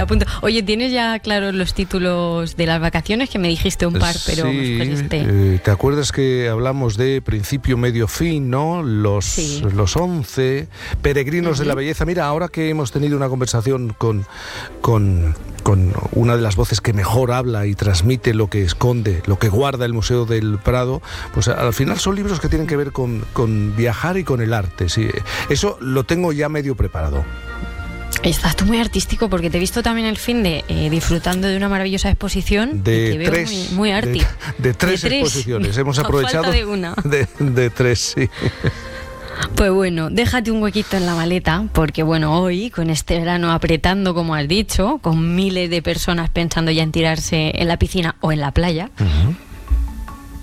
apunto. Oye, ¿tienes ya claros los títulos de las vacaciones? Que me dijiste un par, pero sí, me sugeriste. ¿te acuerdas que hablamos de principio, medio, fin, ¿no? Los 11 peregrinos de la belleza. Mira, ahora que hemos tenido una conversación con una de las voces que mejor habla y transmite lo que esconde, lo que guarda el Museo del Prado, pues al final son libros que tienen que ver con viajar y con el arte. Sí. Eso lo tengo ya medio preparado. Estás tú muy artístico, porque te he visto también el fin de disfrutando de una maravillosa exposición de y te veo muy arty. De tres exposiciones. Hemos aprovechado de una. De tres, sí. Pues bueno, déjate un huequito en la maleta, porque bueno, hoy, con este verano apretando, como has dicho, con miles de personas pensando ya en tirarse en la piscina o en la playa,